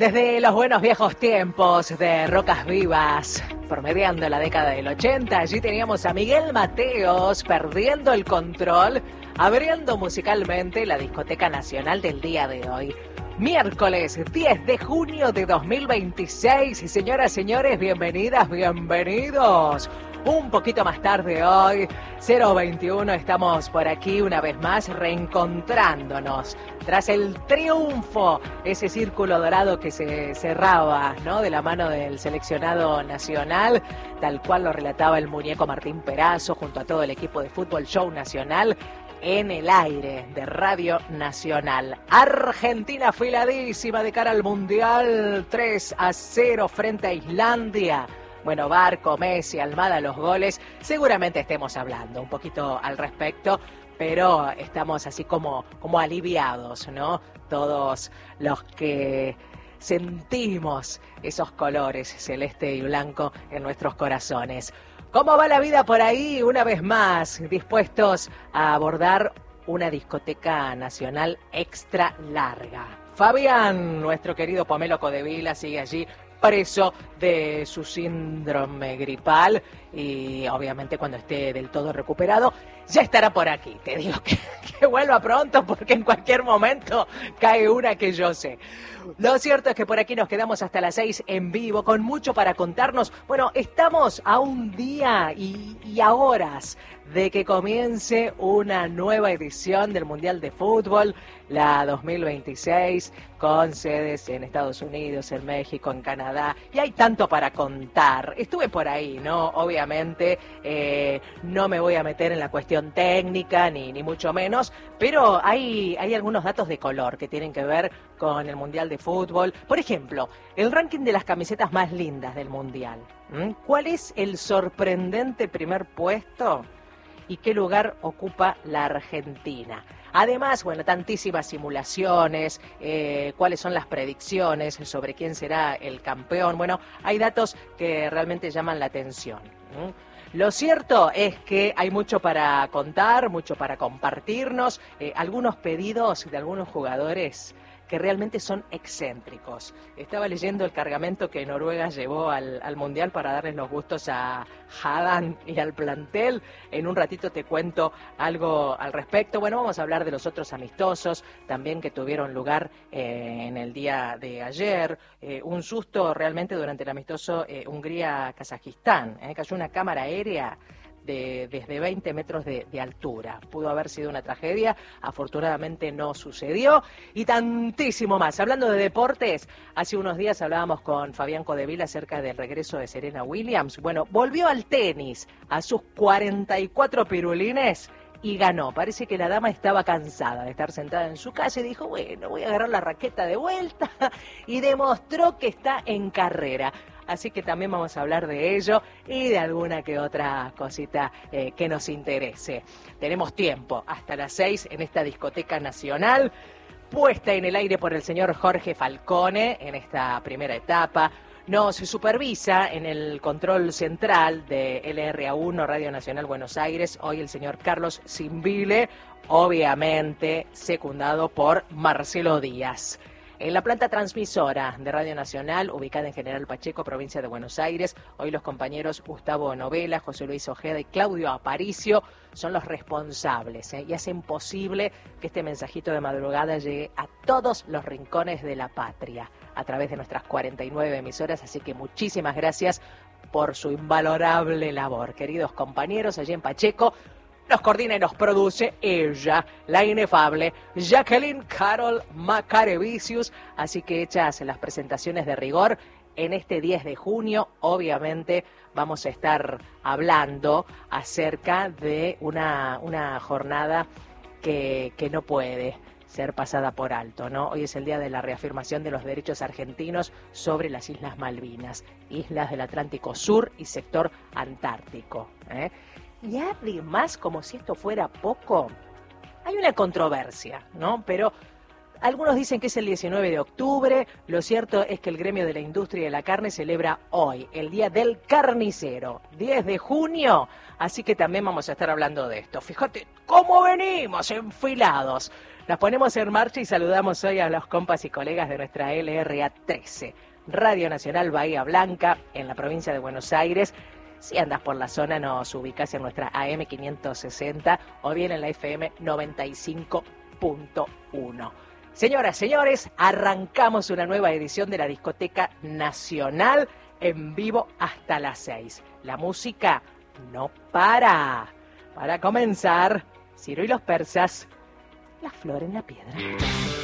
Desde los buenos viejos tiempos de Rocas Vivas, promediando la década del 80, allí teníamos a Miguel Mateos perdiendo el control, abriendo musicalmente la discoteca nacional del día de hoy. Miércoles 10 de junio de 2026. Señoras, señores, bienvenidas, bienvenidos. Un poquito más tarde hoy, 021, estamos por aquí una vez más reencontrándonos. Tras el triunfo, ese círculo dorado que se cerraba, ¿no?, de la mano del seleccionado nacional, tal cual lo relataba el muñeco Martín Perazo junto a todo el equipo de Fútbol Show Nacional, en el aire de Radio Nacional. Argentina afiladísima de cara al Mundial, 3-0 frente a Islandia. Bueno, Barco, Messi, Almada, los goles, seguramente estemos hablando un poquito al respecto, pero estamos así como aliviados, ¿no? Todos los que sentimos esos colores celeste y blanco en nuestros corazones. ¿Cómo va la vida por ahí? Una vez más, dispuestos a abordar una discoteca nacional extra larga. Fabián, nuestro querido Pomelo Codevila, sigue allí preso de su síndrome gripal y obviamente cuando esté del todo recuperado ya estará por aquí. Te digo que vuelva pronto porque en cualquier momento cae una que yo sé. Lo cierto es que por aquí nos quedamos hasta las 6 en vivo con mucho para contarnos. Bueno, estamos a un día y a horas de que comience una nueva edición del Mundial de Fútbol, la 2026, con sedes en Estados Unidos, en México, en Canadá, y hay tanto para contar. Estuve por ahí, ¿no? Obviamente no me voy a meter en la cuestión técnica, ni mucho menos, pero hay algunos datos de color que tienen que ver con el Mundial de Fútbol. Por ejemplo, el ranking de las camisetas más lindas del Mundial. ¿Cuál es el sorprendente primer puesto? ¿Y qué lugar ocupa la Argentina? Además, bueno, tantísimas simulaciones, cuáles son las predicciones sobre quién será el campeón. Bueno, hay datos que realmente llaman la atención. Lo cierto es que hay mucho para contar, mucho para compartirnos, algunos pedidos de algunos jugadores que realmente son excéntricos. Estaba leyendo el cargamento que Noruega llevó al Mundial para darles los gustos a Haaland y al plantel. En un ratito te cuento algo al respecto. Bueno, vamos a hablar de los otros amistosos también que tuvieron lugar en el día de ayer. Un susto realmente durante el amistoso Hungría-Kazajistán. Cayó una cámara aérea desde 20 metros de altura. Pudo haber sido una tragedia, afortunadamente no sucedió, y tantísimo más. Hablando de deportes, hace unos días hablábamos con Fabián Codevila acerca del regreso de Serena Williams. Bueno, volvió al tenis a sus 44 pirulines y ganó. Parece que la dama estaba cansada de estar sentada en su casa y dijo, bueno, voy a agarrar la raqueta de vuelta, y demostró que está en carrera. Así que también vamos a hablar de ello y de alguna que otra cosita que nos interese. Tenemos tiempo hasta las 6 en esta discoteca nacional, puesta en el aire por el señor Jorge Falcone en esta primera etapa. Nos supervisa en el control central de LRA1 Radio Nacional Buenos Aires hoy el señor Carlos Zimbile, obviamente secundado por Marcelo Díaz. En la planta transmisora de Radio Nacional, ubicada en General Pacheco, provincia de Buenos Aires, hoy los compañeros Gustavo Novela, José Luis Ojeda y Claudio Aparicio son los responsables y hacen posible que este mensajito de madrugada llegue a todos los rincones de la patria a través de nuestras 49 emisoras, así que muchísimas gracias por su invalorable labor. Queridos compañeros, allí en Pacheco, nos coordina y nos produce ella, la inefable Jacqueline Carol Macarevicius. Así que hechas las presentaciones de rigor, en este 10 de junio, obviamente, vamos a estar hablando acerca de una jornada que no puede ser pasada por alto, ¿no? Hoy es el día de la reafirmación de los derechos argentinos sobre las Islas Malvinas, islas del Atlántico Sur y sector antártico, Y además, como si esto fuera poco, hay una controversia, ¿no? Pero algunos dicen que es el 19 de octubre, lo cierto es que el gremio de la industria de la carne celebra hoy, el Día del Carnicero, 10 de junio, así que también vamos a estar hablando de esto. Fíjate cómo venimos enfilados. Nos ponemos en marcha y saludamos hoy a los compas y colegas de nuestra LRA 13, Radio Nacional Bahía Blanca, en la provincia de Buenos Aires. Si andas por la zona, nos ubicás en nuestra AM 560 o bien en la FM 95.1. Señoras, señores, arrancamos una nueva edición de la Discoteca Nacional en vivo hasta las 6. La música no para. Para comenzar, Ciro y los persas, La flor en la piedra.